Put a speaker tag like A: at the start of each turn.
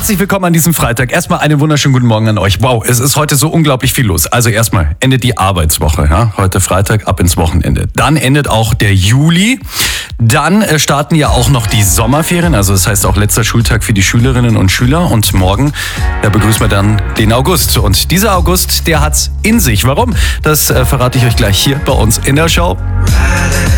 A: Herzlich willkommen an diesem Freitag. Erstmal einen wunderschönen guten Morgen an euch. Wow, es ist heute so unglaublich viel los. Also erstmal endet die Arbeitswoche. Ja? Heute Freitag, ab ins Wochenende. Dann endet auch der Juli. Dann starten ja auch noch die Sommerferien. Also das heißt auch letzter Schultag für die Schülerinnen und Schüler. Und morgen begrüßen wir dann den August. Und dieser August, der hat's in sich. Warum? Das verrate ich euch gleich hier bei uns in der Show.